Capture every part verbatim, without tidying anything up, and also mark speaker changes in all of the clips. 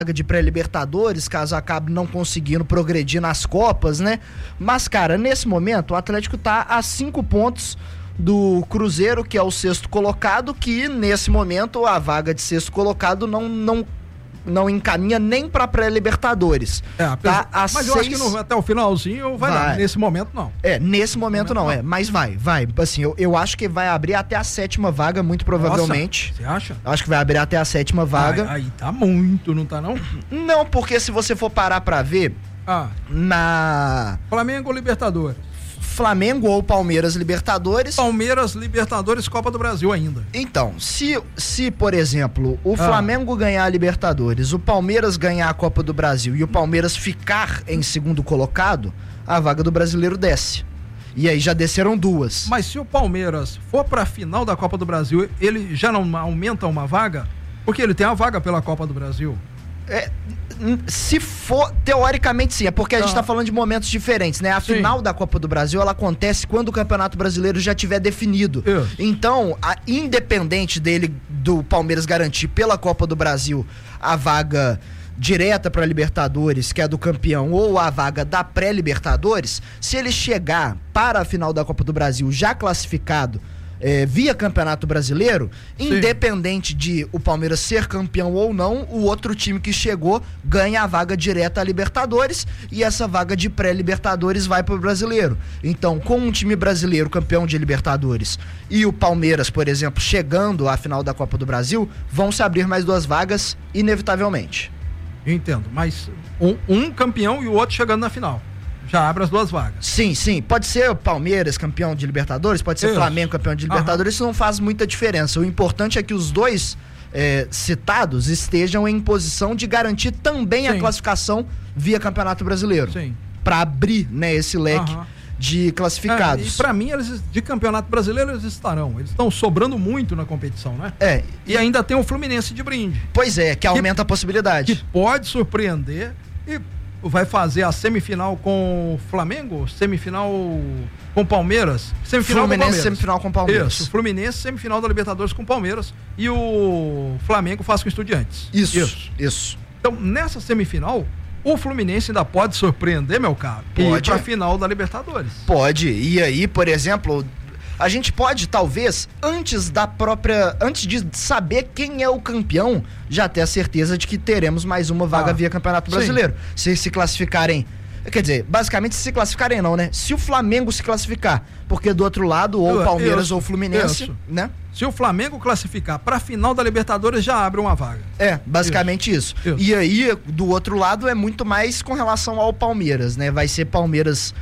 Speaker 1: de pré-libertadores, caso acabe não conseguindo progredir nas Copas, né? Mas, cara, nesse momento o Atlético tá a cinco pontos do Cruzeiro, que é o sexto colocado, que nesse momento a vaga de sexto colocado não, não, não encaminha nem pra pré-libertadores.
Speaker 2: É,
Speaker 1: tá a
Speaker 2: mas
Speaker 1: seis...
Speaker 2: eu acho que no, até o finalzinho vai, vai. Dar. Nesse momento não.
Speaker 1: É, nesse momento,
Speaker 2: momento
Speaker 1: não,
Speaker 2: não,
Speaker 1: é, mas vai, vai. Assim, eu, eu acho que vai abrir até a sétima vaga, muito provavelmente.
Speaker 2: Nossa, você acha?
Speaker 1: Acho que vai abrir até a sétima vaga.
Speaker 2: Aí, aí tá muito, não tá não?
Speaker 1: Não, porque se você for parar pra ver,
Speaker 2: ah.
Speaker 1: na...
Speaker 2: Flamengo ou Libertadores?
Speaker 1: Flamengo ou Palmeiras Libertadores.
Speaker 2: Palmeiras Libertadores, Copa do Brasil ainda.
Speaker 1: Então, se, se por exemplo, o ah. Flamengo ganhar a Libertadores, o Palmeiras ganhar a Copa do Brasil e o Palmeiras ficar em segundo colocado, a vaga do brasileiro desce. E aí já desceram duas.
Speaker 2: Mas se o Palmeiras for pra final da Copa do Brasil, ele já não aumenta uma vaga? Porque ele tem a vaga pela Copa do Brasil.
Speaker 1: É, se for, teoricamente sim, é porque a ah. gente tá falando de momentos diferentes, né? A sim. final da Copa do Brasil, ela acontece quando o Campeonato Brasileiro já tiver definido. Isso. Então, a, independente dele, do Palmeiras garantir pela Copa do Brasil a vaga direta para Libertadores, que é do campeão, ou a vaga da pré-Libertadores, se ele chegar para a final da Copa do Brasil já classificado, É, via Campeonato Brasileiro, sim. independente de o Palmeiras ser campeão ou não, o outro time que chegou ganha a vaga direta a Libertadores e essa vaga de pré-Libertadores vai para o Brasileiro. Então, com um time brasileiro campeão de Libertadores e o Palmeiras, por exemplo, chegando à final da Copa do Brasil, vão se abrir mais duas vagas, inevitavelmente.
Speaker 2: Entendo, mas um, um campeão e o outro chegando na final. Já abre as duas vagas.
Speaker 1: Sim, sim. Pode ser o Palmeiras campeão de Libertadores, pode ser o Flamengo campeão de Libertadores, isso não faz muita diferença. O importante é que os dois é, citados estejam em posição de garantir também sim. a classificação via Campeonato Brasileiro.
Speaker 2: Sim.
Speaker 1: Pra abrir, né, esse leque uhum. de classificados.
Speaker 2: É, e pra mim, eles, de Campeonato Brasileiro, eles estarão. Eles estão sobrando muito na competição, né?
Speaker 1: É.
Speaker 2: E ainda tem o Fluminense de brinde.
Speaker 1: Pois é, que aumenta que, a possibilidade.
Speaker 2: Que pode surpreender e vai fazer a semifinal com o Flamengo, semifinal com o Palmeiras, semifinal
Speaker 1: Fluminense,
Speaker 2: com Palmeiras.
Speaker 1: semifinal com o Palmeiras.
Speaker 2: Isso, Fluminense, semifinal da Libertadores com o Palmeiras e o Flamengo faz com o Estudiantes.
Speaker 1: Isso, isso, isso.
Speaker 2: Então, nessa semifinal, o Fluminense ainda pode surpreender, meu caro,
Speaker 1: pode.
Speaker 2: E ir pra final da Libertadores.
Speaker 1: Pode, e aí, por exemplo, a gente pode, talvez, antes da própria, antes de saber quem é o campeão, já ter a certeza de que teremos mais uma vaga ah, via Campeonato Brasileiro. Sim. Se se classificarem, quer dizer, basicamente se classificarem não, né? Se o Flamengo se classificar, porque do outro lado, ou o Palmeiras isso, ou o Fluminense, isso. né?
Speaker 2: Se o Flamengo classificar pra final da Libertadores, já abre uma vaga.
Speaker 1: É, basicamente isso. isso. isso. E aí, do outro lado, é muito mais com relação ao Palmeiras, né? Vai ser Palmeiras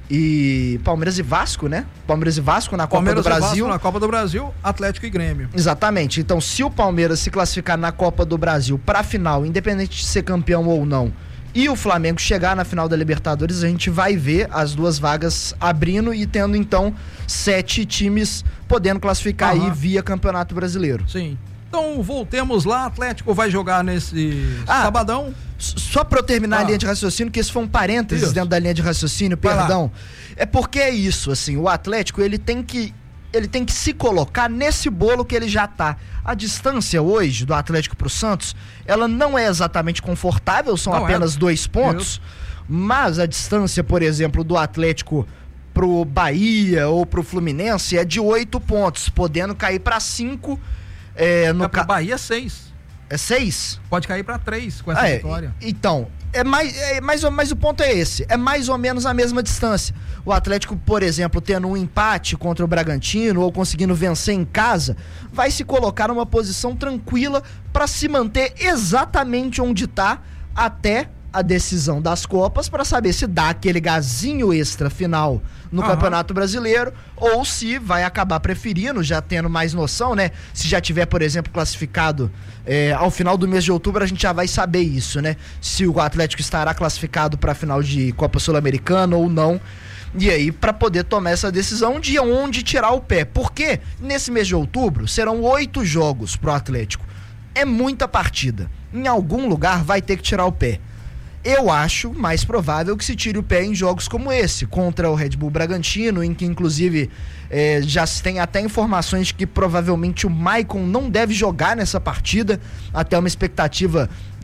Speaker 1: e Palmeiras e Vasco, né? Palmeiras e Vasco na Copa
Speaker 2: Palmeiras
Speaker 1: do Brasil.
Speaker 2: E Vasco na Copa do Brasil, Atlético e Grêmio.
Speaker 1: Exatamente. Então, se o Palmeiras se classificar na Copa do Brasil pra final, independente de ser campeão ou não, e o Flamengo chegar na final da Libertadores, a gente vai ver as duas vagas abrindo e tendo, então, sete times podendo classificar uhum. aí via Campeonato Brasileiro.
Speaker 2: Sim. Então, voltemos lá, Atlético vai jogar nesse ah, sabadão.
Speaker 1: Só pra eu terminar ah. a linha de raciocínio, que isso foi um parênteses isso. dentro da linha de raciocínio, perdão. É porque é isso, assim, o Atlético, ele tem que ele tem que se colocar nesse bolo que ele já tá. A distância hoje do Atlético pro Santos, ela não é exatamente confortável, são não apenas é. dois pontos, isso. mas a distância, por exemplo, do Atlético pro Bahia ou pro Fluminense é de oito pontos, podendo cair pra cinco. É, no
Speaker 2: é pro ca... Bahia seis.
Speaker 1: É seis?
Speaker 2: Pode cair pra três com essa
Speaker 1: ah,
Speaker 2: vitória.
Speaker 1: É, então, é mais, é mais, mas o ponto é esse, é mais ou menos a mesma distância. O Atlético, por exemplo, tendo um empate contra o Bragantino ou conseguindo vencer em casa, vai se colocar numa posição tranquila para se manter exatamente onde está até a decisão das Copas, para saber se dá aquele gazinho extra final no uhum. Campeonato Brasileiro ou se vai acabar preferindo, já tendo mais noção, né? Se já tiver, por exemplo, classificado é, ao final do mês de outubro, a gente já vai saber isso, né? Se o Atlético estará classificado para a final de Copa Sul-Americana ou não. E aí, para poder tomar essa decisão de onde tirar o pé. Porque nesse mês de outubro serão oito jogos pro Atlético. É muita partida. Em algum lugar vai ter que tirar o pé. Eu acho mais provável que se tire o pé em jogos como esse, contra o Red Bull Bragantino, em que inclusive é, já se tem até informações de que provavelmente o Maicon não deve jogar nessa partida, até uma expectativa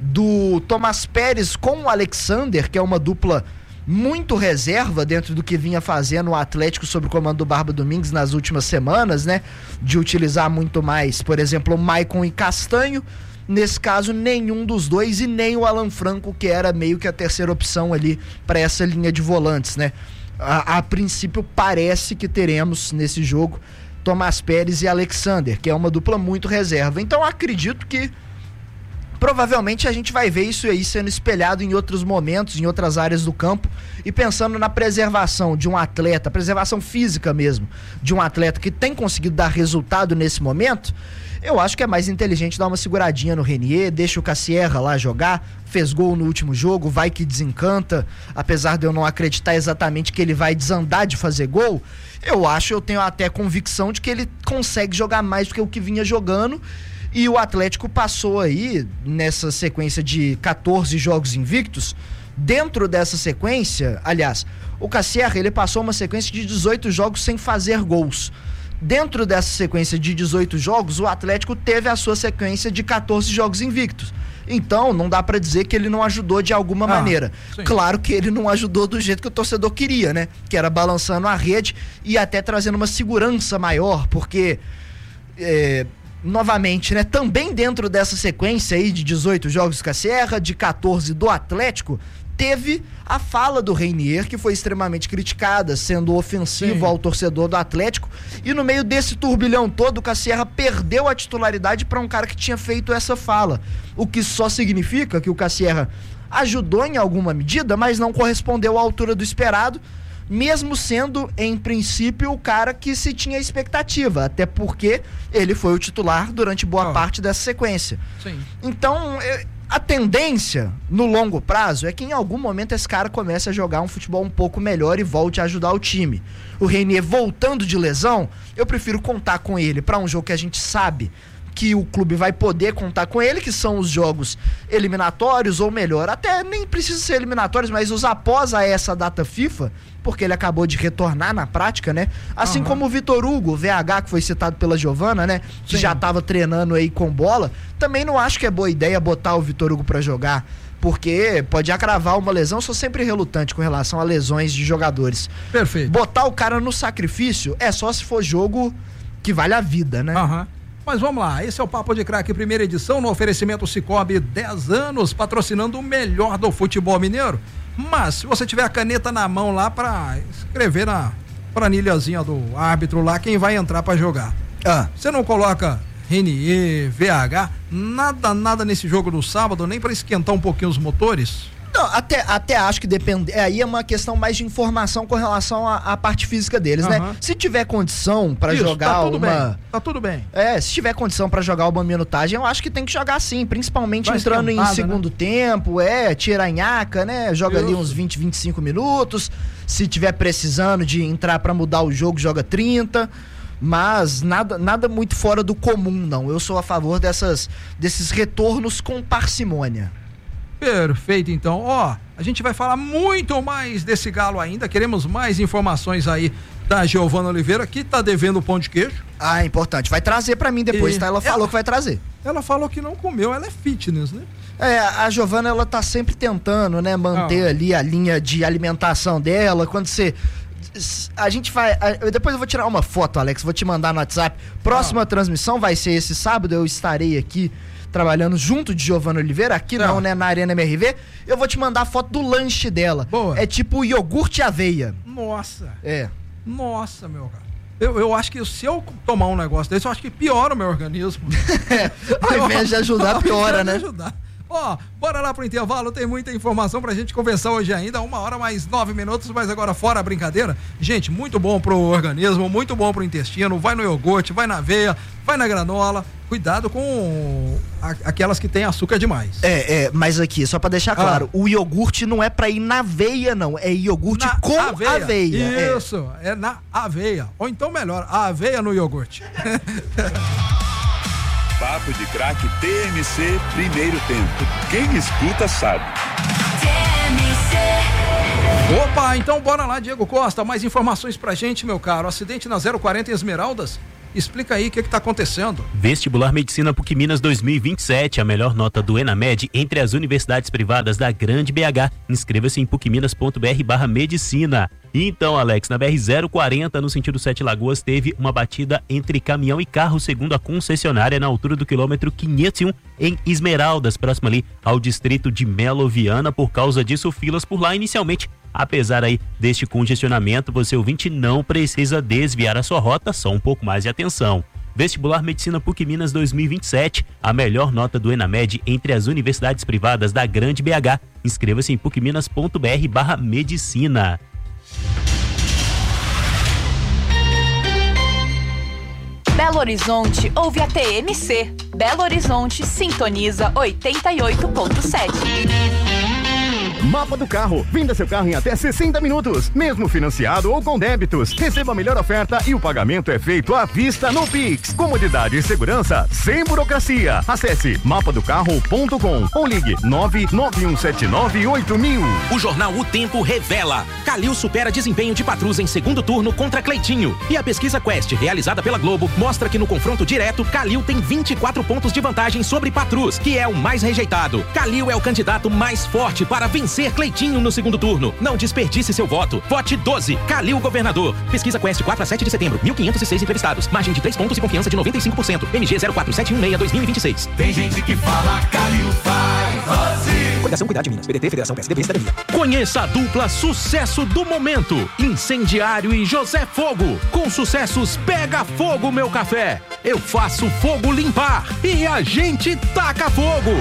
Speaker 1: do Tomás Pérez com o Alexander, que é uma dupla muito reserva dentro do que vinha fazendo o Atlético sob o comando do Barba Domingues nas últimas semanas, né? De utilizar muito mais, por exemplo, o Maicon e Castanho. Nesse caso, nenhum dos dois e nem o Alan Franco, que era meio que a terceira opção ali para essa linha de volantes, né? A, a princípio, parece que teremos nesse jogo Tomás Pérez e Alexander, que é uma dupla muito reserva. Então, acredito que provavelmente a gente vai ver isso aí sendo espelhado em outros momentos, em outras áreas do campo, e pensando na preservação de um atleta, preservação física mesmo, de um atleta que tem conseguido dar resultado nesse momento, eu acho que é mais inteligente dar uma seguradinha no Renier, deixa o Cassierra lá jogar, fez gol no último jogo, vai que desencanta, apesar de eu não acreditar exatamente que ele vai desandar de fazer gol, eu acho, eu tenho até convicção de que ele consegue jogar mais do que o que vinha jogando. E o Atlético passou aí, nessa sequência de quatorze jogos invictos, dentro dessa sequência, aliás, o Cassierra, ele passou uma sequência de dezoito jogos sem fazer gols. Dentro dessa sequência de dezoito jogos, o Atlético teve a sua sequência de quatorze jogos invictos. Então, não dá pra dizer que ele não ajudou de alguma ah, maneira. Sim. Claro que ele não ajudou do jeito que o torcedor queria, né? Que era balançando a rede e até trazendo uma segurança maior, porque... É, novamente, né, também dentro dessa sequência aí de dezoito jogos do Cassierra, de quatorze do Atlético, teve a fala do Renier, que foi extremamente criticada, sendo ofensivo Sim. ao torcedor do Atlético, e no meio desse turbilhão todo, o Cassierra perdeu a titularidade para um cara que tinha feito essa fala, o que só significa que o Cassierra ajudou em alguma medida, mas não correspondeu à altura do esperado, mesmo sendo, em princípio, o cara que se tinha expectativa, até porque ele foi o titular durante boa oh. parte dessa sequência. Sim. Então, a tendência, no longo prazo, é que em algum momento esse cara comece a jogar um futebol um pouco melhor e volte a ajudar o time. O Renier voltando de lesão, eu prefiro contar com ele para um jogo que a gente sabe que o clube vai poder contar com ele, que são os jogos eliminatórios, ou melhor, até nem precisa ser eliminatórios, mas os após a essa data FIFA, porque ele acabou de retornar na prática, né? Assim uhum. como o Vitor Hugo, o V H, que foi citado pela Giovana, né? Que Sim. já estava treinando aí com bola, também não acho que é boa ideia botar o Vitor Hugo para jogar, porque pode agravar uma lesão. Sou sempre relutante com relação a lesões de jogadores. Perfeito. Botar o cara no sacrifício é só se for jogo que vale a vida, né?
Speaker 2: Aham. Uhum. Mas vamos lá, esse é o Papo de Craque, primeira edição, no oferecimento Cicobi, dez anos, patrocinando o melhor do futebol mineiro. Mas, se você tiver a caneta na mão lá pra escrever na planilhazinha do árbitro lá, quem vai entrar pra jogar. Ah. Você não coloca Renier, V H, nada, nada nesse jogo do sábado, nem pra esquentar um pouquinho os motores?
Speaker 1: Não, até, até acho que depende. Aí é uma questão mais de informação com relação à, à parte física deles, uhum. né? Se tiver condição pra Isso, jogar
Speaker 2: tá tudo
Speaker 1: uma.
Speaker 2: Bem. Tá tudo bem.
Speaker 1: É, se tiver condição pra jogar uma minutagem, eu acho que tem que jogar sim, principalmente Vai entrando em segundo né? tempo, é, tira a nhaca, né? Joga Isso. ali uns vinte, vinte e cinco minutos. Se tiver precisando de entrar pra mudar o jogo, joga trinta. Mas nada, nada muito fora do comum, não. Eu sou a favor dessas, desses retornos com parcimônia.
Speaker 2: Perfeito, então, ó, a gente vai falar muito mais desse galo ainda, queremos mais informações aí da Giovana Oliveira, que tá devendo o pão de queijo.
Speaker 1: Ah, importante, vai trazer pra mim depois, e tá? Ela falou ela, que vai trazer.
Speaker 2: Ela falou que não comeu, ela é fitness, né?
Speaker 1: É, a Giovana, ela tá sempre tentando, né, manter ah. ali a linha de alimentação dela, quando você... A gente vai. A, depois eu vou tirar uma foto, Alex, vou te mandar no WhatsApp. Próxima ah. transmissão vai ser esse sábado, eu estarei aqui trabalhando junto de Giovana Oliveira, aqui não, não né, na Arena M R V. Eu vou te mandar a foto do lanche dela. Boa. É tipo iogurte aveia.
Speaker 2: Nossa.
Speaker 1: É.
Speaker 2: Nossa, meu cara. Eu, eu acho que se eu tomar um negócio desse, eu acho que piora o meu organismo.
Speaker 1: É, ao invés de ajudar, piora, né?
Speaker 2: Ajudar. Ó, oh, bora lá pro intervalo, tem muita informação pra gente conversar hoje ainda, uma hora mais nove minutos, mas agora fora a brincadeira. Gente, muito bom pro organismo, muito bom pro intestino, vai no iogurte, vai na aveia, vai na granola, cuidado com a, aquelas que tem açúcar demais.
Speaker 1: É, é, mas aqui, só pra deixar claro, ah. o iogurte não é pra ir na aveia, não, é iogurte na com aveia. aveia.
Speaker 2: Isso, é. é na aveia, ou então melhor, a aveia no iogurte.
Speaker 3: Papo de Craque T M C, primeiro tempo. Quem escuta sabe.
Speaker 2: T M C. Opa, então bora lá, Diego Costa. Mais informações pra gente, meu caro. Acidente na zero quarenta em Esmeraldas. Explica aí o que que tá acontecendo.
Speaker 4: Vestibular Medicina PUC Minas dois mil e vinte e sete, a melhor nota do ENAMED entre as universidades privadas da Grande B H. Inscreva-se em pucminas.br barra medicina. E então, Alex, na B R zero quarenta, no sentido Sete Lagoas, teve uma batida entre caminhão e carro, segundo a concessionária, na altura do quilômetro quinhentos e um, em Esmeraldas, próximo ali ao distrito de Melo Viana. Por causa disso, filas por lá inicialmente. Apesar aí deste congestionamento, você ouvinte não precisa desviar a sua rota, só um pouco mais de atenção. Vestibular Medicina PUC Minas dois mil e vinte e sete, a melhor nota do ENAMED entre as universidades privadas da Grande B H. Inscreva-se em pucminas.br barra medicina.
Speaker 5: Belo Horizonte ouve a T M C. Belo Horizonte sintoniza oitenta e oito ponto sete.
Speaker 6: Mapa do Carro. Venda seu carro em até sessenta minutos, mesmo financiado ou com débitos. Receba a melhor oferta e o pagamento é feito à vista no Pix. Comodidade e segurança sem burocracia. Acesse mapa do carro ponto com ou ligue nove nove um sete nove oito mil.
Speaker 7: O jornal O Tempo revela: Calil supera desempenho de Patrus em segundo turno contra Cleitinho. E a pesquisa Quest, realizada pela Globo, mostra que no confronto direto, Calil tem vinte e quatro pontos de vantagem sobre Patrus, que é o mais rejeitado. Calil é o candidato mais forte para vencer Cleitinho no segundo turno. Não desperdice seu voto. Vote doze. Calil governador. Pesquisa Quest quatro a sete de setembro. mil quinhentos e seis entrevistados. Margem de três pontos e confiança de noventa e cinco por cento. M G zero quatro sete um seis dois mil e vinte e seis.
Speaker 8: Tem gente que fala Calil faz doze.
Speaker 7: Coligação Cuidar de Minas. P D T, Federação P S D B, Cidadania. Conheça a dupla sucesso do momento. Incendiário e José Fogo. Com sucessos Pega Fogo, meu café. Eu faço fogo limpar. E a gente taca fogo.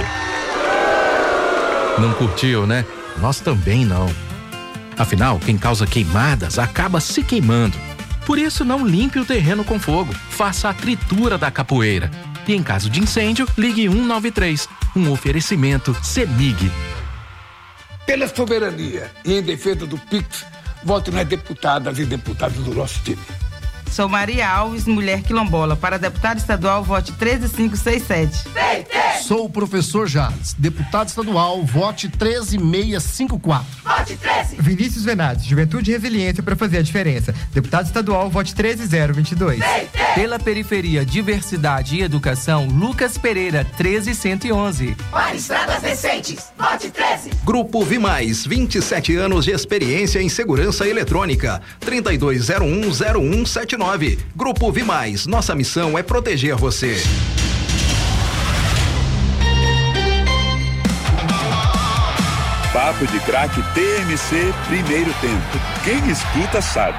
Speaker 9: Não curtiu, né? Nós também não. Afinal, quem causa queimadas acaba se queimando. Por isso, não limpe o terreno com fogo. Faça a tritura da capoeira. E em caso de incêndio, ligue um nove três. Um oferecimento CEMIG.
Speaker 10: Pela soberania e em defesa do Pix, voto nas deputadas e deputados do nosso time.
Speaker 11: Sou Maria Alves, mulher quilombola. Para deputado estadual, vote treze mil quinhentos e sessenta e sete.
Speaker 12: Sou o professor Jales, deputado estadual, vote treze mil seiscentos e cinquenta e quatro.
Speaker 11: Vote treze.
Speaker 13: Vinícius Venades, Juventude e Resiliência para fazer a diferença. Deputado estadual, vote treze mil vinte e dois.
Speaker 14: Pela periferia, diversidade e educação, Lucas Pereira, treze mil cento e onze.
Speaker 11: Para estradas decentes, vote treze.
Speaker 15: Grupo Vimais, vinte e sete anos de experiência em segurança eletrônica. trinta e dois zero um zero um sete nove. Grupo Vimais, nossa missão é proteger você.
Speaker 3: Papo de Craque T M C, primeiro tempo. Quem escuta sabe.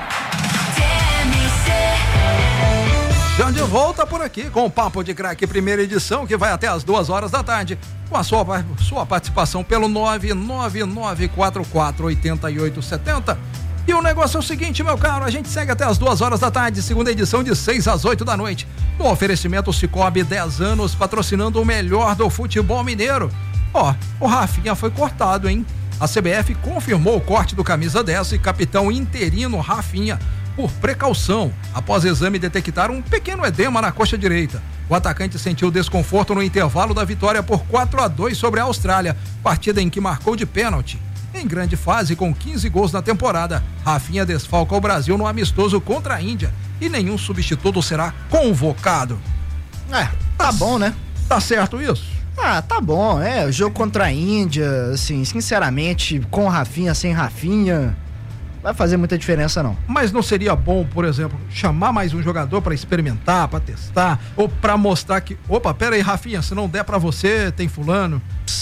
Speaker 2: Já de volta por aqui com o Papo de Craque, primeira edição, que vai até as duas horas da tarde, com a sua, sua participação pelo nove nove nove quatro quatro oito oito sete zero. E o negócio é o seguinte, meu caro, a gente segue até as duas horas da tarde, segunda edição de seis às oito da noite. No oferecimento Cicobi, dez anos, patrocinando o melhor do futebol mineiro. Ó, o Rafinha foi cortado, hein? A C B F confirmou o corte do camisa dez e capitão interino Rafinha por precaução. Após exame, detectaram um pequeno edema na coxa direita. O atacante sentiu desconforto no intervalo da vitória por quatro a dois sobre a Austrália, partida em que marcou de pênalti. Em grande fase, com quinze gols na temporada, Rafinha desfalca o Brasil no amistoso contra a Índia e nenhum substituto será convocado.
Speaker 1: É, tá bom, né?
Speaker 2: Tá certo isso?
Speaker 1: Ah, tá bom, é, o jogo contra a Índia, assim, sinceramente, com Rafinha, sem Rafinha, vai fazer muita diferença não.
Speaker 2: Mas não seria bom, por exemplo, chamar mais um jogador pra experimentar, pra testar, ou pra mostrar que, opa, pera aí, Rafinha, se não der pra você, tem fulano?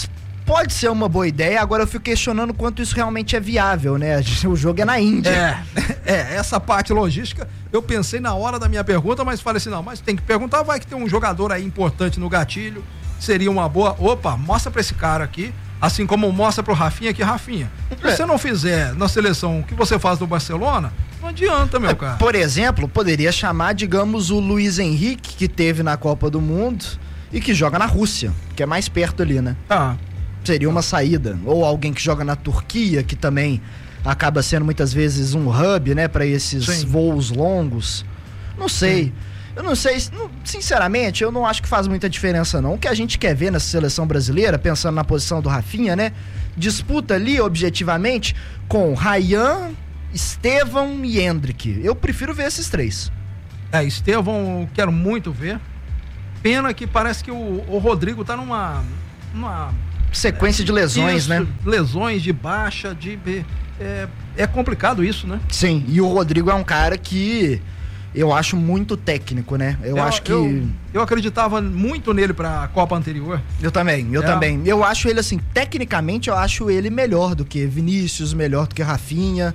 Speaker 1: Pode ser uma boa ideia, agora eu fico questionando quanto isso realmente é viável, né? O jogo é na Índia.
Speaker 2: É, é, essa parte logística, eu pensei na hora da minha pergunta, mas falei assim, não, mas tem que perguntar, vai que tem um jogador aí importante no gatilho, seria uma boa, opa, mostra pra esse cara aqui, assim como mostra pro Rafinha que Rafinha, se é. você não fizer na seleção o que você faz no Barcelona, não adianta, meu cara.
Speaker 1: Por exemplo, poderia chamar, digamos, o Luiz Henrique, que teve na Copa do Mundo e que joga na Rússia, que é mais perto ali, né?
Speaker 2: Ah.
Speaker 1: Seria uma saída. Ou alguém que joga na Turquia, que também acaba sendo muitas vezes um hub, né, para esses Sim. voos longos. Não sei. Sim. Eu não sei, sinceramente, eu não acho que faz muita diferença não. O que a gente quer ver nessa seleção brasileira, pensando na posição do Rafinha, né? Disputa ali, objetivamente, com Ryan, Estevão e Endrick. Eu prefiro ver esses três.
Speaker 2: É, Estevão, quero muito ver. Pena que parece que o, o Rodrigo tá numa, numa
Speaker 1: sequência é, de lesões, isso, né?
Speaker 2: Lesões de baixa, de é, é complicado isso, né?
Speaker 1: Sim, e o Rodrigo é um cara que eu acho muito técnico, né? Eu, eu acho que
Speaker 2: eu, eu acreditava muito nele para a Copa anterior.
Speaker 1: Eu também, eu é. também. Eu acho ele assim, tecnicamente eu acho ele melhor do que Vinícius, melhor do que Rafinha.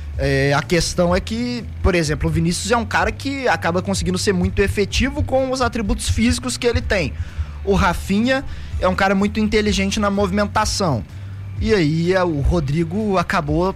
Speaker 1: É, a questão é que, por exemplo, o Vinícius é um cara que acaba conseguindo ser muito efetivo com os atributos físicos que ele tem. O Rafinha é um cara muito inteligente na movimentação. E aí o Rodrigo acabou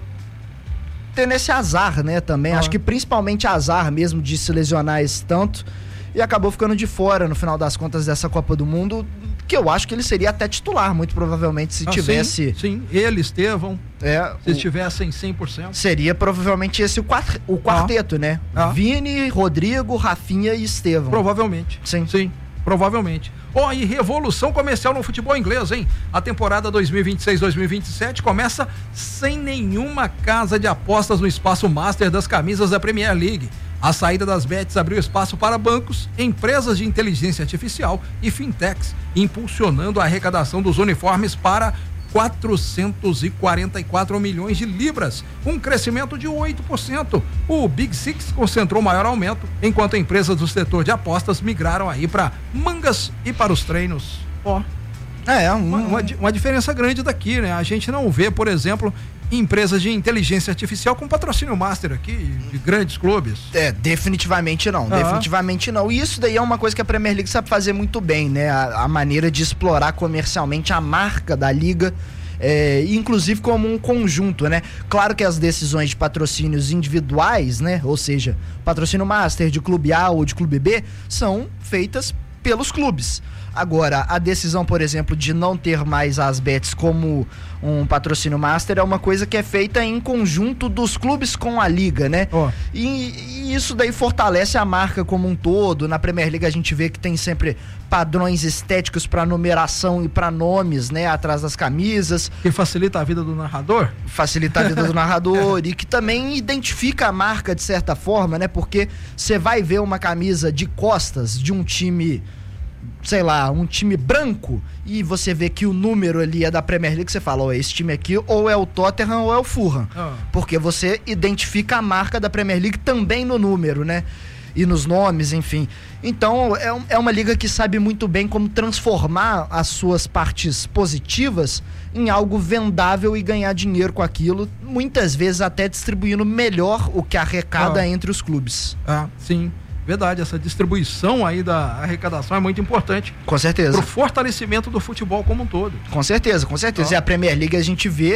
Speaker 1: tendo esse azar, né, também. Ah. Acho que principalmente azar mesmo de se lesionar esse tanto. E acabou ficando de fora, no final das contas, dessa Copa do Mundo, que eu acho que ele seria até titular, muito provavelmente, se ah, tivesse...
Speaker 2: Sim, sim, ele, Estevão,
Speaker 1: é,
Speaker 2: se o... estivessem cem por cento.
Speaker 1: Seria provavelmente esse o, quart... o quarteto, ah. né? Ah. Vini, Rodrigo, Rafinha e Estevão.
Speaker 2: Provavelmente.
Speaker 1: Sim.
Speaker 2: Sim, provavelmente. Ó, oh, e revolução comercial no futebol inglês, hein? A temporada dois mil e vinte e seis dois mil e vinte e sete começa sem nenhuma casa de apostas no espaço master das camisas da Premier League. A saída das bets abriu espaço para bancos, empresas de inteligência artificial e fintechs, impulsionando a arrecadação dos uniformes para quatrocentos e quarenta e quatro milhões de libras, um crescimento de oito por cento. O Big Six concentrou maior aumento, enquanto empresas do setor de apostas migraram aí para mangas e para os treinos. Ó, é uma, uma, uma diferença grande daqui, né? A gente não vê, por exemplo, empresas de inteligência artificial com patrocínio master aqui, de grandes clubes.
Speaker 1: É, definitivamente não, ah. definitivamente não. E isso daí é uma coisa que a Premier League sabe fazer muito bem, né? A, a maneira de explorar comercialmente a marca da liga, é, inclusive como um conjunto, né? Claro que as decisões de patrocínios individuais, né? Ou seja, patrocínio master de clube A ou de clube B, são feitas pelos clubes. Agora, a decisão, por exemplo, de não ter mais as bets como um patrocínio master é uma coisa que é feita em conjunto dos clubes com a liga, né? Oh. E, e isso daí fortalece a marca como um todo. Na Premier League a gente vê que tem sempre padrões estéticos para numeração e para nomes, né? Atrás das camisas.
Speaker 2: Que facilita a vida do narrador?
Speaker 1: Facilita a vida do narrador e que também identifica a marca de certa forma, né? Porque você vai ver uma camisa de costas de um time... sei lá, um time branco e você vê que o número ali é da Premier League, você fala, ó, esse time aqui ou é o Tottenham ou é o Fulham, oh. porque você identifica a marca da Premier League também no número, né? E nos nomes, enfim. Então, é, é uma liga que sabe muito bem como transformar as suas partes positivas em algo vendável e ganhar dinheiro com aquilo, muitas vezes até distribuindo melhor o que arrecada oh. entre os clubes.
Speaker 2: Ah, sim. Verdade, essa distribuição aí da arrecadação é muito importante.
Speaker 1: Com certeza.
Speaker 2: Pro fortalecimento do futebol como um todo.
Speaker 1: Com certeza, com certeza. Ah. E a Premier League a gente vê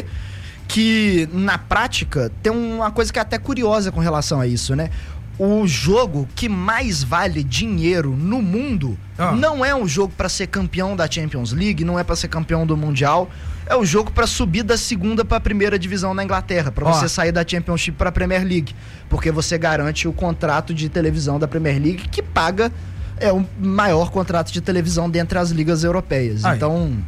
Speaker 1: que, na prática, tem uma coisa que é até curiosa com relação a isso, né? O jogo que mais vale dinheiro no mundo ah. não é um jogo para ser campeão da Champions League, não é para ser campeão do Mundial, é o jogo para subir da segunda para a primeira divisão na Inglaterra, para você sair da Championship para a Premier League, porque você garante o contrato de televisão da Premier League, que paga é o maior contrato de televisão dentre as ligas europeias. Ai. Então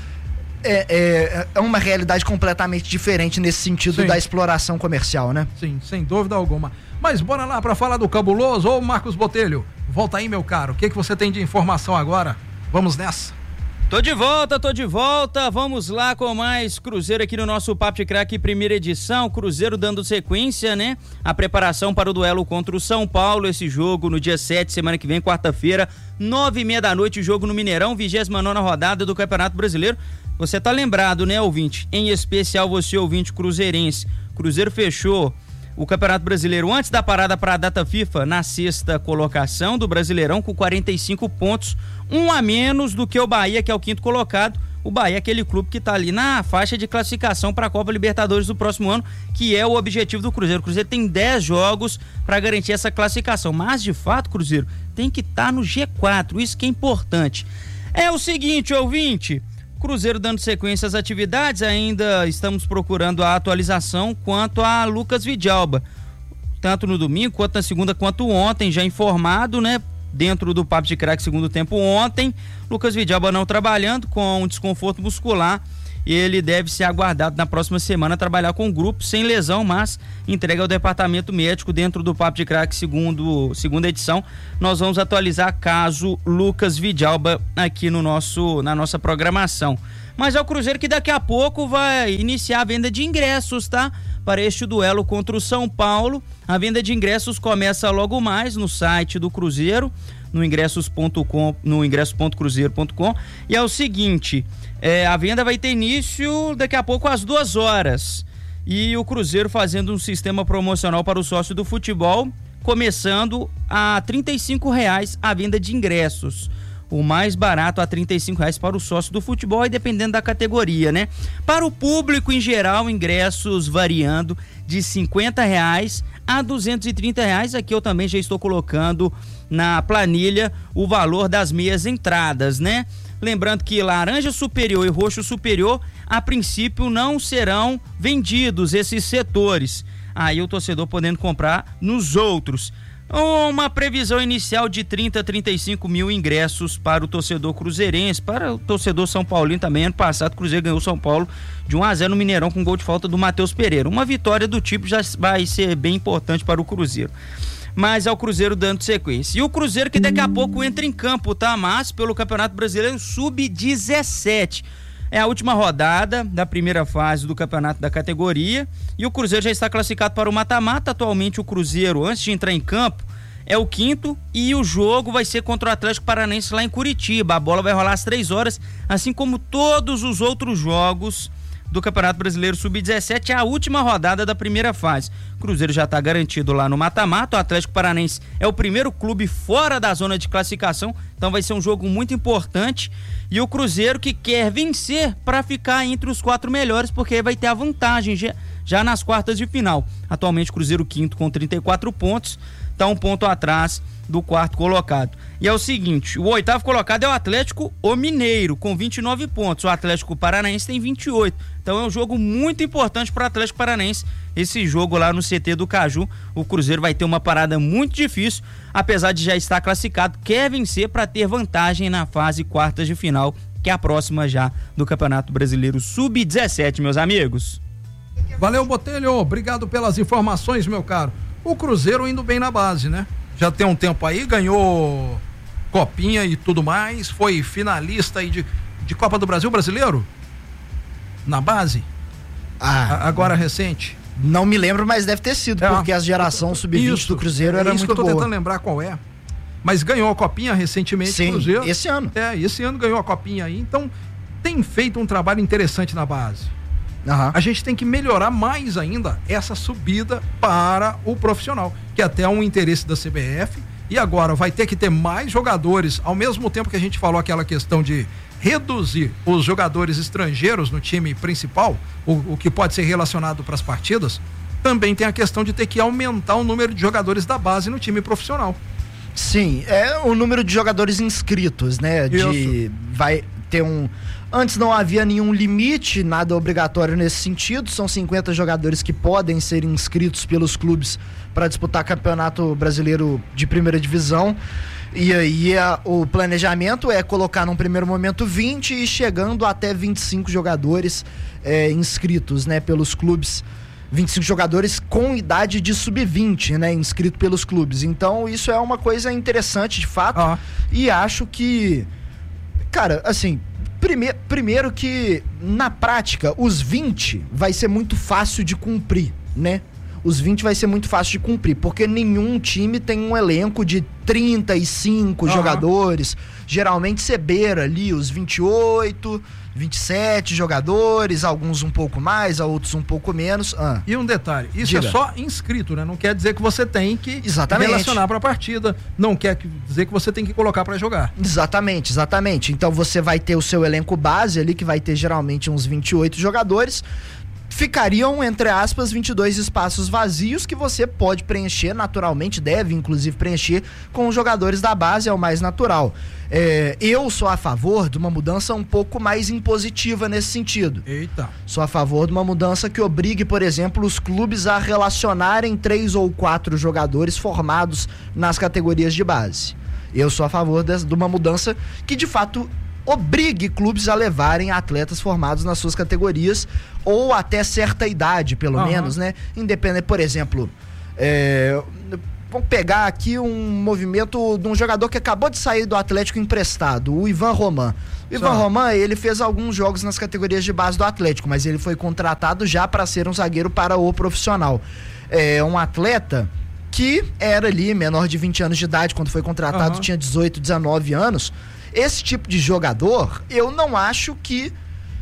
Speaker 1: é, é, é uma realidade completamente diferente nesse sentido Sim. da exploração comercial, né?
Speaker 2: Sim, sem dúvida alguma. Mas bora lá para falar do cabuloso. Ô Marcos Botelho, volta aí, meu caro, o que que você tem de informação agora? Vamos nessa.
Speaker 16: Tô de volta, tô de volta, vamos lá com mais Cruzeiro aqui no nosso Papo de Craque, primeira edição. Cruzeiro dando sequência, né? A preparação para o duelo contra o São Paulo, esse jogo no dia sete, semana que vem, quarta-feira, nove e meia da noite, jogo no Mineirão, vigésima nona rodada do Campeonato Brasileiro. Você tá lembrado, né, ouvinte? Em especial você, ouvinte cruzeirense. Cruzeiro fechou o Campeonato Brasileiro antes da parada para a data FIFA na sexta colocação do Brasileirão com quarenta e cinco pontos, um a menos do que o Bahia, que é o quinto colocado. O Bahia é aquele clube que está ali na faixa de classificação para a Copa Libertadores do próximo ano, que é o objetivo do Cruzeiro. O Cruzeiro tem dez jogos para garantir essa classificação, mas de fato, Cruzeiro tem que estar tá no G quatro, isso que é importante. É o seguinte, ouvinte, Cruzeiro dando sequência às atividades, ainda estamos procurando a atualização quanto a Lucas Vidalba, tanto no domingo, quanto na segunda, quanto ontem, já informado, né, dentro do Papo de Craque segundo tempo ontem, Lucas Vidalba não trabalhando com um desconforto muscular ele deve ser aguardado na próxima semana trabalhar com o grupo sem lesão, mas entregue ao departamento médico dentro do Papo de Craque segundo segunda edição. Nós vamos atualizar caso Lucas Vidalba aqui no nosso na nossa programação. Mas é o Cruzeiro que daqui a pouco vai iniciar a venda de ingressos, tá? Para este duelo contra o São Paulo. A venda de ingressos começa logo mais no site do Cruzeiro, no ingressos ponto com, no ingressos ponto cruzeiro ponto com. E é o seguinte, é, a venda vai ter início daqui a pouco às duas horas. E o Cruzeiro fazendo um sistema promocional para o sócio do futebol, começando a trinta e cinco reais a venda de ingressos. O mais barato a trinta e cinco reais para o sócio do futebol e dependendo da categoria, né? Para o público em geral, ingressos variando de cinquenta reais a duzentos e trinta reais. Aqui eu também já estou colocando na planilha o valor das meias entradas, né? Lembrando que laranja superior e roxo superior, a princípio não serão vendidos esses setores. Aí o torcedor podendo comprar nos outros. Uma previsão inicial de trinta a trinta e cinco mil ingressos para o torcedor cruzeirense, para o torcedor São Paulino também. Ano passado o Cruzeiro ganhou o São Paulo de um a zero no Mineirão com gol de falta do Matheus Pereira. Uma vitória do tipo já vai ser bem importante para o Cruzeiro. Mas é o Cruzeiro dando sequência. E o Cruzeiro que daqui a pouco entra em campo, tá? Mas pelo Campeonato Brasileiro sub dezessete. É a última rodada da primeira fase do campeonato da categoria e o Cruzeiro já está classificado para o mata-mata. Atualmente o Cruzeiro, antes de entrar em campo, é o quinto e o jogo vai ser contra o Atlético Paranaense lá em Curitiba. A bola vai rolar às três horas, assim como todos os outros jogos do Campeonato Brasileiro sub dezessete, é a última rodada da primeira fase. O Cruzeiro já está garantido lá no mata-mata, o Atlético Paranaense é o primeiro clube fora da zona de classificação, então vai ser um jogo muito importante. E o Cruzeiro que quer vencer para ficar entre os quatro melhores, porque vai ter a vantagem já, já nas quartas de final. Atualmente o Cruzeiro quinto com trinta e quatro pontos, está um ponto atrás do quarto colocado. E é o seguinte, o oitavo colocado é o Atlético o Mineiro, com vinte e nove pontos. O Atlético Paranaense tem vinte e oito. Então é um jogo muito importante para o Atlético Paranaense. Esse jogo lá no C T do Caju, o Cruzeiro vai ter uma parada muito difícil, apesar de já estar classificado, quer vencer para ter vantagem na fase quartas de final, que é a próxima já do Campeonato Brasileiro sub dezessete, meus amigos.
Speaker 2: Valeu, Botelho, obrigado pelas informações, meu caro. O Cruzeiro indo bem na base, né? Já tem um tempo aí, ganhou copinha e tudo mais, foi finalista aí de, de Copa do Brasil brasileiro? Na base?
Speaker 1: Ah,
Speaker 2: A, agora recente?
Speaker 1: Não me lembro, mas deve ter sido, é, porque a geração sub vinte do Cruzeiro era
Speaker 2: é isso
Speaker 1: muito
Speaker 2: que eu tô
Speaker 1: boa.
Speaker 2: tentando lembrar qual é. Mas ganhou a copinha recentemente.
Speaker 1: Sim,
Speaker 2: Cruzeiro.
Speaker 1: esse ano.
Speaker 2: É, esse ano ganhou a copinha aí, então tem feito um trabalho interessante na base.
Speaker 1: Uhum.
Speaker 2: A gente tem que melhorar mais ainda essa subida para o profissional, que até é um interesse da C B F, e agora vai ter que ter mais jogadores, ao mesmo tempo que a gente falou aquela questão de reduzir os jogadores estrangeiros no time principal, o, o que pode ser relacionado para as partidas, também tem a questão de ter que aumentar o número de jogadores da base no time profissional.
Speaker 1: Sim, é o número de jogadores inscritos, né? De
Speaker 2: Isso.
Speaker 1: vai ter um... Antes não havia nenhum limite, nada obrigatório nesse sentido, são cinquenta jogadores que podem ser inscritos pelos clubes para disputar campeonato brasileiro de primeira divisão, e aí a, o planejamento é colocar num primeiro momento vinte e chegando até vinte e cinco jogadores é, inscritos, né, pelos clubes, vinte e cinco jogadores com idade de sub vinte, né, inscrito pelos clubes. Então isso é uma coisa interessante de fato, ah. e acho que, cara, assim, Primeiro, primeiro que, na prática, os vinte vai ser muito fácil de cumprir, né? Os vinte vai ser muito fácil de cumprir, porque nenhum time tem um elenco de trinta e cinco uhum. jogadores. Geralmente você beira ali os vinte e oito, vinte e sete jogadores, alguns um pouco mais, outros um pouco menos. Ah.
Speaker 2: E um detalhe, isso
Speaker 1: Diga.
Speaker 2: é só inscrito, né? Não quer dizer que você tem que
Speaker 1: exatamente.
Speaker 2: relacionar para a partida, não quer dizer que você tem que colocar para jogar.
Speaker 1: Exatamente, exatamente. Então você vai ter o seu elenco base ali, que vai ter geralmente uns vinte e oito jogadores. Ficariam, entre aspas, vinte e dois espaços vazios que você pode preencher naturalmente, deve inclusive preencher com os jogadores da base, é o mais natural. É, eu sou a favor de uma mudança um pouco mais impositiva nesse sentido.
Speaker 2: Eita.
Speaker 1: Sou a favor de uma mudança que obrigue, por exemplo, os clubes a relacionarem três ou quatro jogadores formados nas categorias de base. Eu sou a favor de, de uma mudança que de fato obrigue clubes a levarem atletas formados nas suas categorias ou até certa idade, pelo uhum. menos, né? Independente, por exemplo, é, vamos pegar aqui um movimento de um jogador que acabou de sair do Atlético emprestado, o Ivan Roman. O Ivan Roman, ele fez alguns jogos nas categorias de base do Atlético, mas ele foi contratado já para ser um zagueiro para o profissional. É um atleta que era ali menor de vinte anos de idade quando foi contratado, uhum. tinha dezoito, dezenove anos. Esse tipo de jogador, eu não acho que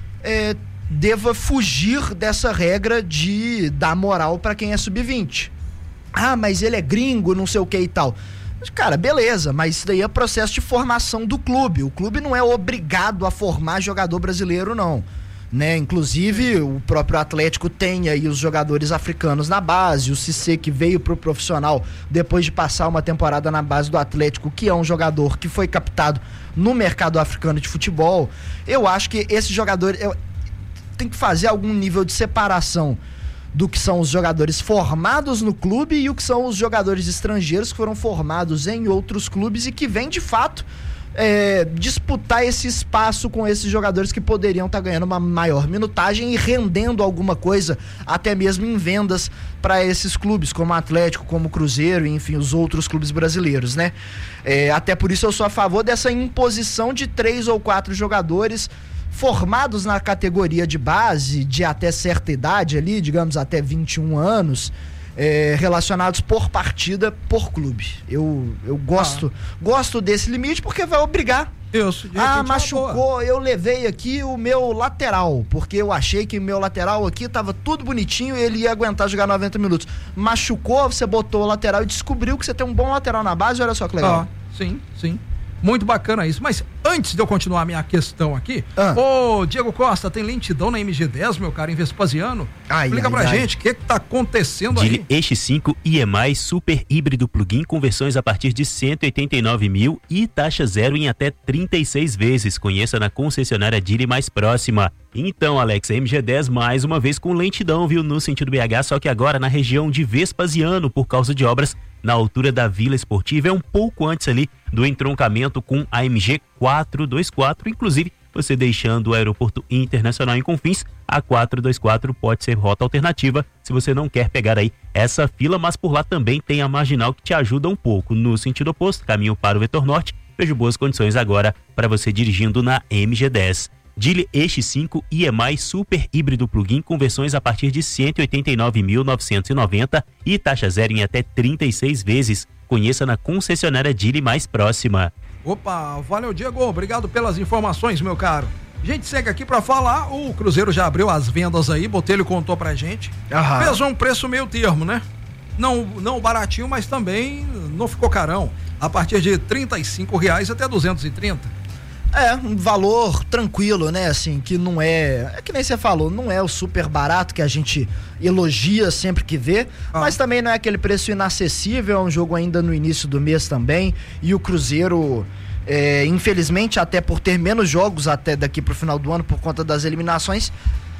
Speaker 1: é, deva fugir dessa regra de dar moral para quem é sub vinte. Ah, mas ele é gringo, não sei o que e tal. Mas, cara, beleza, mas isso daí é processo de formação do clube. O clube não é obrigado a formar jogador brasileiro, não. Né? Inclusive, o próprio Atlético tem aí os jogadores africanos na base, o Cissé, que veio pro profissional depois de passar uma temporada na base do Atlético, que é um jogador que foi captado no mercado africano de futebol. Eu acho que esse jogador eu, tem que fazer algum nível de separação do que são os jogadores formados no clube e o que são os jogadores estrangeiros que foram formados em outros clubes e que vêm de fato É, disputar esse espaço com esses jogadores que poderiam estar tá ganhando uma maior minutagem e rendendo alguma coisa, até mesmo em vendas para esses clubes, como o Atlético, como o Cruzeiro e enfim, os outros clubes brasileiros, né? É, até por isso eu sou a favor dessa imposição de três ou quatro jogadores formados na categoria de base, de até certa idade ali, digamos até vinte e um anos, É, relacionados por partida, por clube. Eu, eu gosto ah. gosto desse limite porque vai obrigar.
Speaker 2: Isso,
Speaker 1: ah, machucou, eu levei aqui o meu lateral, porque eu achei que o meu lateral aqui tava tudo bonitinho e ele ia aguentar jogar noventa minutos. Machucou, você botou o lateral e descobriu que você tem um bom lateral na base, olha só que legal.
Speaker 2: Ah, sim, sim. Muito bacana isso. Mas antes de eu continuar a minha questão aqui, ah. ô Diego Costa, tem lentidão na M G dez, meu cara, em Vespasiano?
Speaker 1: Ai,
Speaker 2: Explica
Speaker 1: ai,
Speaker 2: pra
Speaker 1: ai.
Speaker 2: gente o que que tá acontecendo
Speaker 4: Geely
Speaker 2: aí.
Speaker 4: Eixo cinco I M I Super Híbrido Plug-in com versões a partir de cento e oitenta e nove mil e taxa zero em até trinta e seis vezes. Conheça na concessionária Geely mais próxima. Então, Alex, a M G dez mais uma vez com lentidão, viu, no sentido B H, só que agora na região de Vespasiano, por causa de obras na altura da Vila Esportiva, é um pouco antes ali do entroncamento com a M G quatrocentos e vinte e quatro, inclusive você deixando o aeroporto internacional em Confins, a quatrocentos e vinte e quatro pode ser rota alternativa se você não quer pegar aí essa fila, mas por lá também tem a marginal que te ajuda um pouco no sentido oposto, caminho para o Vetor Norte. Vejo boas condições agora para você dirigindo na M G dez. Geely Eixo cinco I M I Super Híbrido Plug-in com versões a partir de cento e oitenta e nove mil novecentos e noventa e taxa zero em até trinta e seis vezes. Conheça na concessionária Geely mais próxima.
Speaker 2: Opa, valeu Diego, obrigado pelas informações, meu caro. A gente segue aqui pra falar, o Cruzeiro já abriu as vendas aí, Botelho contou pra gente. Aham. Fez um preço meio termo, né? Não, não baratinho, mas também não ficou carão. A partir de trinta e cinco reais até duzentos e trinta.
Speaker 1: É, um valor tranquilo, né, assim, que não é, é que nem você falou, não é o super barato que a gente elogia sempre que vê, ah. mas também não é aquele preço inacessível, é um jogo ainda no início do mês também, e o Cruzeiro, é, infelizmente, até por ter menos jogos até daqui pro final do ano, por conta das eliminações,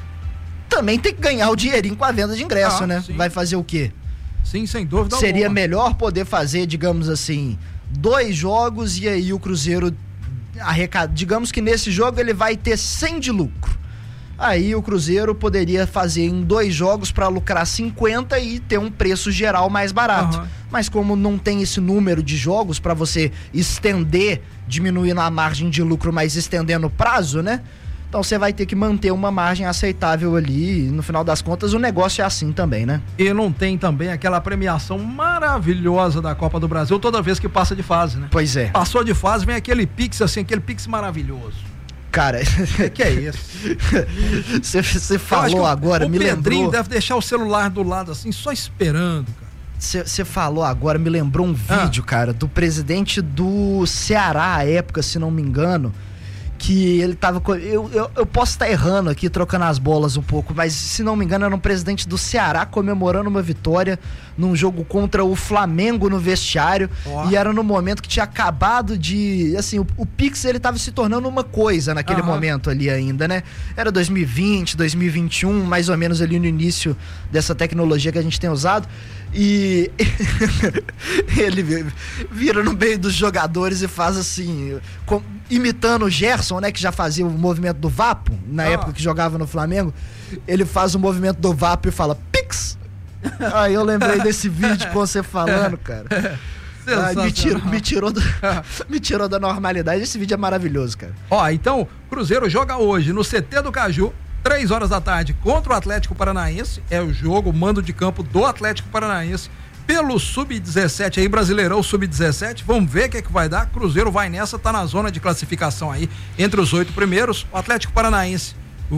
Speaker 1: também tem que ganhar o dinheirinho com a venda de ingresso, ah, né? Sim. Vai fazer o quê?
Speaker 2: Sim, sem dúvida
Speaker 1: Seria
Speaker 2: alguma.
Speaker 1: melhor poder fazer, digamos assim, dois jogos e aí o Cruzeiro arrecada, digamos que nesse jogo ele vai ter cem de lucro. Aí o Cruzeiro poderia fazer em dois jogos para lucrar cinquenta e ter um preço geral mais barato. Uhum. Mas como não tem esse número de jogos para você estender, diminuindo a margem de lucro, mas estendendo o prazo, né? Então você vai ter que manter uma margem aceitável ali e no final das contas o negócio é assim também, né?
Speaker 2: E não tem também aquela premiação maravilhosa da Copa do Brasil toda vez que passa de fase, né?
Speaker 1: Pois é.
Speaker 2: Passou de fase, vem aquele pix assim, aquele pix maravilhoso.
Speaker 1: Cara,
Speaker 2: que, que é isso?
Speaker 1: Você falou agora,
Speaker 2: o
Speaker 1: me lembrou... O
Speaker 2: Pedrinho deve deixar o celular do lado assim, só esperando, cara.
Speaker 1: Você falou agora, me lembrou um vídeo, ah. cara, do presidente do Ceará à época, se não me engano, que ele tava... Eu, eu, eu posso estar errando aqui, trocando as bolas um pouco, mas se não me engano era um presidente do Ceará comemorando uma vitória num jogo contra o Flamengo no vestiário, oh. e era no momento que tinha acabado de... Assim, o, o Pix, ele tava se tornando uma coisa naquele uhum. momento ali ainda, né? Era dois mil e vinte, dois mil e vinte e um, mais ou menos ali no início dessa tecnologia que a gente tem usado, e ele vira no meio dos jogadores e faz assim... Com... imitando o Gerson, né, que já fazia o movimento do Vapo, na ah. época que jogava no Flamengo, ele faz o movimento do Vapo e fala, Pix! Aí eu lembrei desse vídeo com você falando, cara. Ah, me, tirou, me, tirou do, me tirou da normalidade. Esse vídeo é maravilhoso, cara.
Speaker 2: Ó, então, Cruzeiro joga hoje no C T do Caju, três horas da tarde, contra o Atlético Paranaense. É o jogo, o mando de campo do Atlético Paranaense pelo sub dezessete aí, Brasileirão sub dezessete. Vamos ver o que é que vai dar. Cruzeiro vai nessa, tá na zona de classificação aí, entre os oito primeiros. O Atlético Paranaense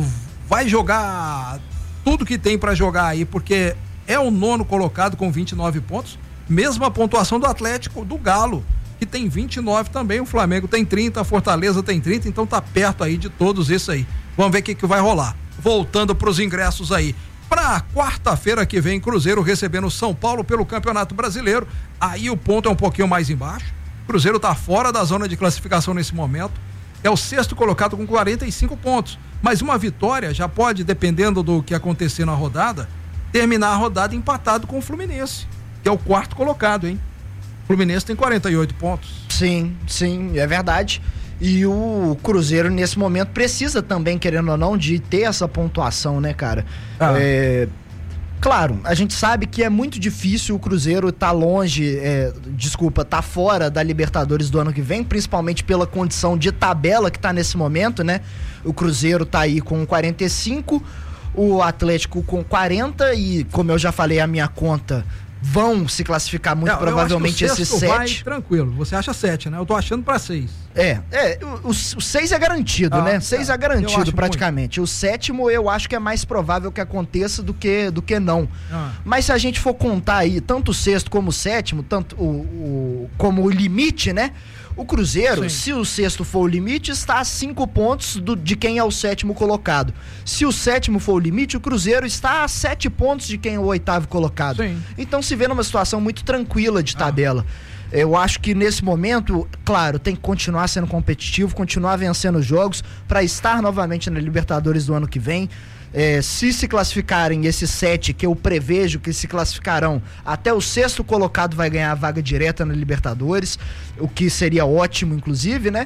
Speaker 2: vai jogar tudo que tem pra jogar aí, porque é o nono colocado com vinte e nove pontos. Mesma pontuação do Atlético, do Galo, que tem vinte e nove também, o Flamengo tem trinta, a Fortaleza tem trinta, então tá perto aí de todos esses aí. Vamos ver o que que vai rolar. Voltando pros ingressos aí. Pra quarta-feira que vem, Cruzeiro recebendo São Paulo pelo Campeonato Brasileiro. Aí o ponto é um pouquinho mais embaixo. Cruzeiro tá fora da zona de classificação nesse momento. É o sexto colocado com quarenta e cinco pontos. Mas uma vitória já pode, dependendo do que acontecer na rodada, terminar a rodada empatado com o Fluminense, que é o quarto colocado, hein? O Fluminense tem quarenta e oito pontos.
Speaker 1: Sim, sim, é verdade. E o Cruzeiro, nesse momento, precisa também, querendo ou não, de ter essa pontuação, né, cara? Ah. É, claro, a gente sabe que é muito difícil o Cruzeiro tá longe, é, desculpa, tá fora da Libertadores do ano que vem, principalmente pela condição de tabela que tá nesse momento, né? O Cruzeiro tá aí com quarenta e cinco, o Atlético com quarenta e, como eu já falei, a minha conta vão se classificar muito, não, provavelmente esses sete.
Speaker 2: Vai tranquilo, você acha sete, né? Eu tô achando pra seis.
Speaker 1: É, é o, o seis é garantido, ah, né? Seis é, é garantido praticamente. Muito. O sétimo eu acho que é mais provável que aconteça do que, do que não. Ah. Mas se a gente for contar aí, tanto o sexto como o sétimo, tanto o, o, como o limite, né? O Cruzeiro, sim, se o sexto for o limite, está a cinco pontos do, de quem é o sétimo colocado. Se o sétimo for o limite, o Cruzeiro está a sete pontos de quem é o oitavo colocado. Sim. Então se vê numa situação muito tranquila de tabela. Ah. Eu acho que nesse momento, claro, tem que continuar sendo competitivo, continuar vencendo jogos para estar novamente na Libertadores do ano que vem. É, se se classificarem esses sete, que eu prevejo que se classificarão, até o sexto colocado vai ganhar a vaga direta na Libertadores, o que seria ótimo, inclusive, né?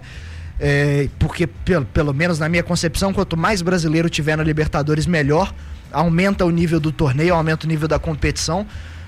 Speaker 1: É, porque, pelo, pelo menos na minha concepção, quanto mais brasileiro tiver na Libertadores, melhor. Aumenta o nível do torneio, aumenta o nível da competição.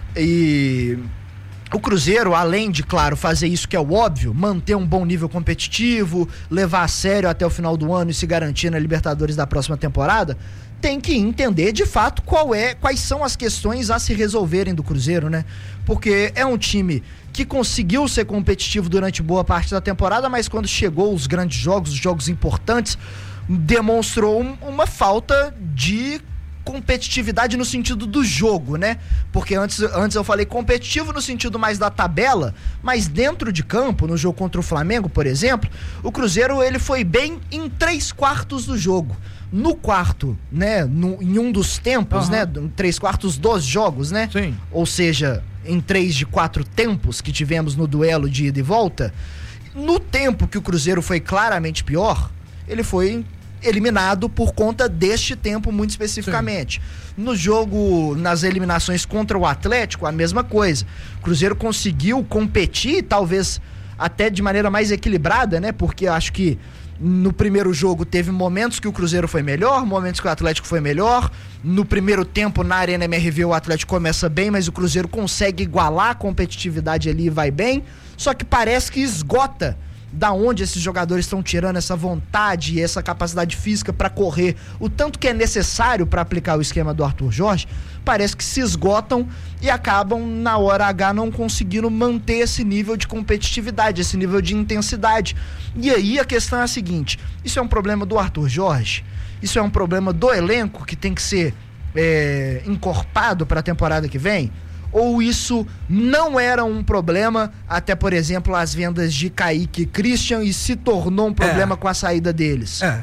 Speaker 1: E o Cruzeiro, além de, claro, fazer isso que é o óbvio, manter um bom nível competitivo, levar a sério até o final do ano e se garantir na Libertadores da próxima temporada, tem que entender de fato qual é, quais são as questões a se resolverem do Cruzeiro, né? Porque é um time que conseguiu ser competitivo durante boa parte da temporada, mas quando chegou os grandes jogos, os jogos importantes, demonstrou um, uma falta de competitividade no sentido do jogo, né? Porque antes, antes eu falei competitivo no sentido mais da tabela, mas dentro de campo, no jogo contra o Flamengo, por exemplo, o Cruzeiro ele foi bem em três quartos do jogo. No quarto, né, no, em um dos tempos, uhum, né, em três quartos dos jogos, né? Sim. Ou seja, em três de quatro tempos que tivemos no duelo de ida e volta, no tempo que o Cruzeiro foi claramente pior, ele foi eliminado por conta deste tempo muito especificamente. Sim. No jogo, nas eliminações contra o Atlético, a mesma coisa. O Cruzeiro conseguiu competir, talvez até de maneira mais equilibrada, né? Porque acho que no primeiro jogo teve momentos que o Cruzeiro foi melhor, momentos que o Atlético foi melhor. No primeiro tempo, na Arena M R V, o Atlético começa bem, mas o Cruzeiro consegue igualar a competitividade ali e vai bem. Só que parece que esgota da onde esses jogadores estão tirando essa vontade e essa capacidade física para correr, o tanto que é necessário para aplicar o esquema do Arthur Jorge, parece que se esgotam e acabam na hora H não conseguindo manter esse nível de competitividade, esse nível de intensidade. E aí a questão é a seguinte: isso é um problema do Arthur Jorge? Isso é um problema do elenco que tem que ser é, encorpado para a temporada que vem? Ou isso não era um problema até, por exemplo, as vendas de Kaique e Christian e se tornou um problema é. com a saída deles? É.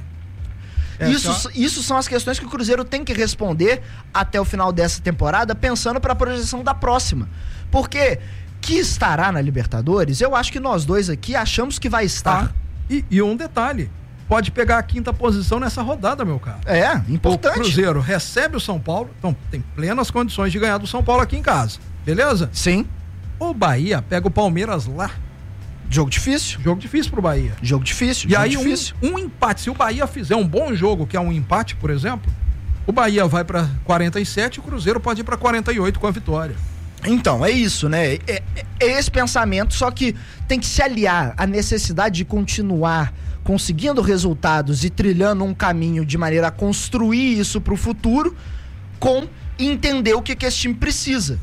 Speaker 1: é isso, só... isso são as questões que o Cruzeiro tem que responder até o final dessa temporada, pensando para a projeção da próxima. Porque que estará na Libertadores, eu acho que nós dois aqui achamos que vai estar.
Speaker 2: Ah, e, e um detalhe, pode pegar a quinta posição nessa rodada, meu caro.
Speaker 1: É, importante.
Speaker 2: O Cruzeiro recebe o São Paulo, então tem plenas condições de ganhar do São Paulo aqui em casa, beleza?
Speaker 1: Sim.
Speaker 2: O Bahia pega o Palmeiras lá.
Speaker 1: Jogo difícil.
Speaker 2: Jogo difícil pro Bahia.
Speaker 1: Jogo difícil.
Speaker 2: E
Speaker 1: jogo
Speaker 2: aí
Speaker 1: difícil.
Speaker 2: Um, um empate, se o Bahia fizer um bom jogo, que é um empate, por exemplo, o Bahia vai para quarenta e sete, o Cruzeiro pode ir para quarenta e oito com a vitória.
Speaker 1: Então, é isso, né? É, é esse pensamento, só que tem que se aliar à necessidade de continuar conseguindo resultados e trilhando um caminho de maneira a construir isso pro futuro, com entender o que, que esse time precisa.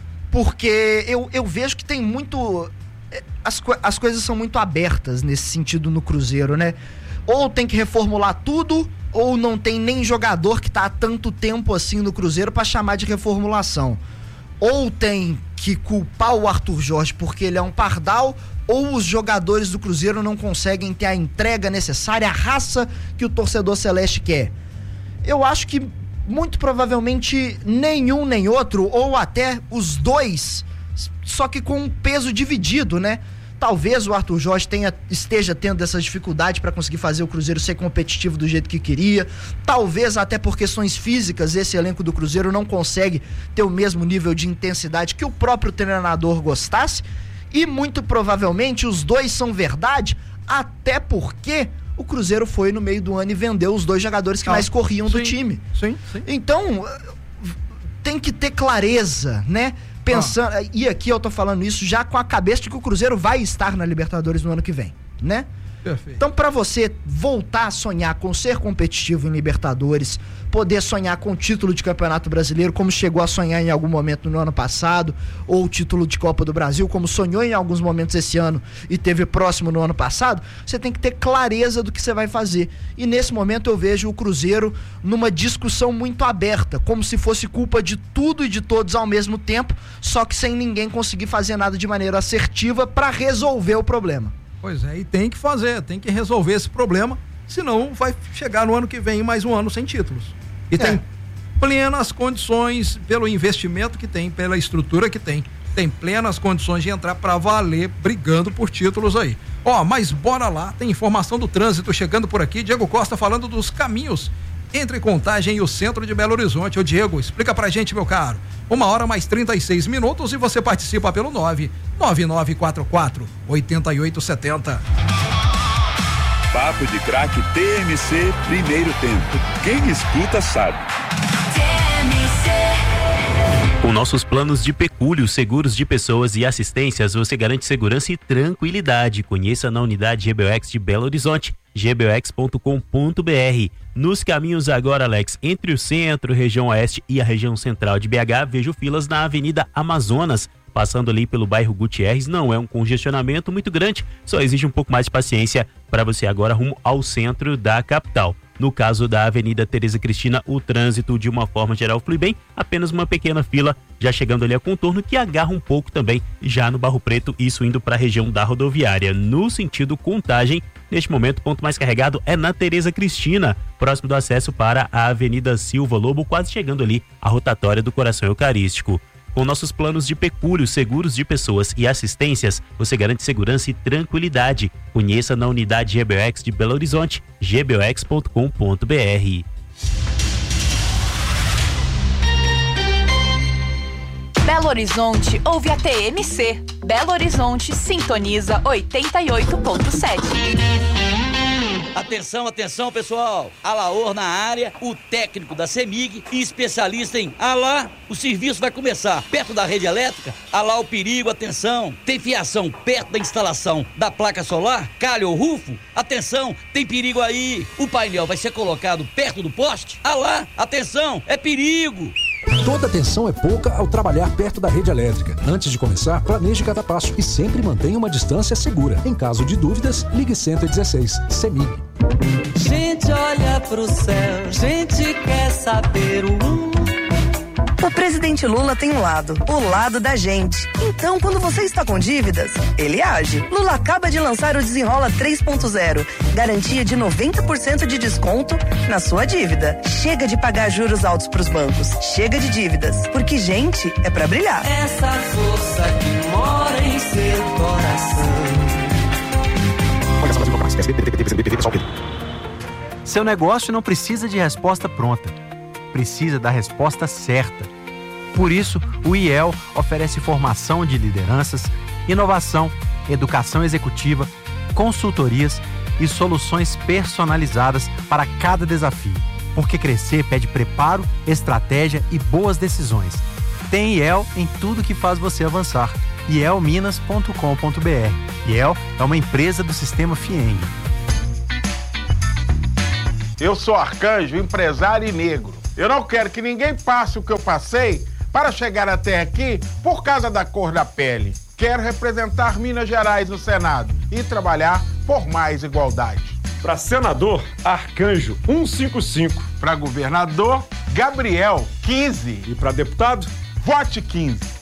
Speaker 1: Porque eu, eu vejo que tem muito... As, as coisas são muito abertas nesse sentido no Cruzeiro, né? Ou tem que reformular tudo, ou não tem nem jogador que tá há tanto tempo assim no Cruzeiro pra chamar de reformulação. Ou tem que culpar o Arthur Jorge porque ele é um pardal, ou os jogadores do Cruzeiro não conseguem ter a entrega necessária, a raça que o torcedor celeste quer. Eu acho que muito provavelmente nenhum nem outro, ou até os dois, só que com um peso dividido, né? Talvez o Arthur Jorge tenha, esteja tendo essa dificuldade para conseguir fazer o Cruzeiro ser competitivo do jeito que queria. Talvez até por questões físicas esse elenco do Cruzeiro não consegue ter o mesmo nível de intensidade que o próprio treinador gostasse. E muito provavelmente os dois são verdade, até porque o Cruzeiro foi no meio do ano e vendeu os dois jogadores que ah, mais corriam sim, do time.
Speaker 2: Sim, sim.
Speaker 1: Então, tem que ter clareza, né? Pensando, ah. E aqui eu tô falando isso já com a cabeça de que o Cruzeiro vai estar na Libertadores no ano que vem, né?
Speaker 2: Perfeito.
Speaker 1: Então, pra você voltar a sonhar com ser competitivo em Libertadores, poder sonhar com o título de Campeonato Brasileiro, como chegou a sonhar em algum momento no ano passado, ou o título de Copa do Brasil, como sonhou em alguns momentos esse ano e teve próximo no ano passado, você tem que ter clareza do que você vai fazer. E nesse momento eu vejo o Cruzeiro numa discussão muito aberta, como se fosse culpa de tudo e de todos ao mesmo tempo, só que sem ninguém conseguir fazer nada de maneira assertiva para resolver o problema.
Speaker 2: Pois é, e tem que fazer, tem que resolver esse problema, senão vai chegar no ano que vem mais um ano sem títulos. E é. tem plenas condições, pelo investimento que tem, pela estrutura que tem, tem plenas condições de entrar para valer, brigando por títulos aí. Ó, mas bora lá, tem informação do trânsito chegando por aqui, Diego Costa falando dos caminhos entre Contagem e o centro de Belo Horizonte. Ô Diego, explica pra gente, meu caro. Uma hora mais trinta e seis minutos e você participa pelo nove nove nove quatro quatro oito oito sete zero.
Speaker 3: Papo de Craque T M C, primeiro tempo. Quem escuta sabe.
Speaker 4: Com nossos planos de pecúlio, seguros de pessoas e assistências, você garante segurança e tranquilidade. Conheça na unidade G B O X de Belo Horizonte, g b o x ponto com ponto b r. Nos caminhos agora, Alex, entre o centro, região oeste e a região central de B H, vejo filas na Avenida Amazonas. Passando ali pelo bairro Gutierrez, não é um congestionamento muito grande, só exige um pouco mais de paciência para você agora rumo ao centro da capital. No caso da Avenida Tereza Cristina, o trânsito de uma forma geral flui bem, apenas uma pequena fila, já chegando ali a contorno, que agarra um pouco também já no Barro Preto, isso indo para a região da rodoviária. No sentido Contagem, neste momento o ponto mais carregado é na Tereza Cristina, próximo do acesso para a Avenida Silva Lobo, quase chegando ali à rotatória do Coração Eucarístico. Com nossos planos de pecúlio, seguros de pessoas e assistências, você garante segurança e tranquilidade. Conheça na unidade G B O X de Belo Horizonte, g b o x ponto com ponto b r.
Speaker 5: Belo Horizonte ouve a T M C. Belo Horizonte sintoniza oitenta e oito ponto sete.
Speaker 17: Atenção, atenção, pessoal. Alaor na área, o técnico da CEMIG e especialista em Alá. O serviço vai começar perto da rede elétrica. Alá o perigo, atenção. Tem fiação perto da instalação da placa solar, calha ou rufo? Atenção, tem perigo aí. O painel vai ser colocado perto do poste? Alá, atenção, é perigo.
Speaker 18: Toda atenção é pouca ao trabalhar perto da rede elétrica. Antes de começar, planeje cada passo e sempre mantenha uma distância segura. Em caso de dúvidas, ligue cento e dezesseis, CEMIG.
Speaker 19: Gente olha pro céu, gente quer saber o um.
Speaker 20: O presidente Lula tem um lado, o lado da gente. Então, quando você está com dívidas, ele age. Lula acaba de lançar o Desenrola três ponto zero. Garantia de noventa por cento de desconto na sua dívida. Chega de pagar juros altos pros bancos. Chega de dívidas, porque gente é pra brilhar.
Speaker 19: Essa força que mora em seu coração.
Speaker 21: Seu negócio não precisa de resposta pronta. Precisa da resposta certa. Por isso, o I E L oferece formação de lideranças, inovação, educação executiva, consultorias e soluções personalizadas para cada desafio. Porque crescer pede preparo, estratégia e boas decisões. Tem I E L em tudo que faz você avançar. i e l minas ponto com ponto b r. I E L é uma empresa do Sistema Fieng.
Speaker 6: Eu sou Arcanjo, empresário e negro. Eu não quero que ninguém passe o que eu passei para chegar até aqui por causa da cor da pele. Quero representar Minas Gerais no Senado e trabalhar por mais igualdade.
Speaker 22: Para senador, Arcanjo cento e cinquenta e cinco.
Speaker 6: Para governador, Gabriel quinze.
Speaker 22: E para deputado,
Speaker 6: vote quinze.